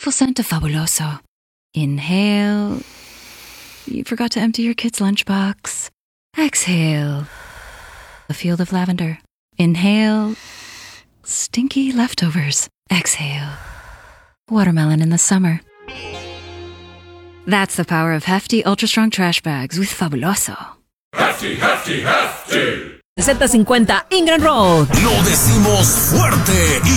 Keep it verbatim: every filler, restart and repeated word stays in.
beautiful scent of Fabuloso. Inhale. You forgot to empty your kid's lunchbox. Exhale. A field of lavender. Inhale. Stinky leftovers. Exhale. Watermelon in the summer. That's the power of hefty, ultra-strong trash bags with Fabuloso. Hefty, hefty, hefty. Z cincuenta Ingram Road. Lo decimos fuerte y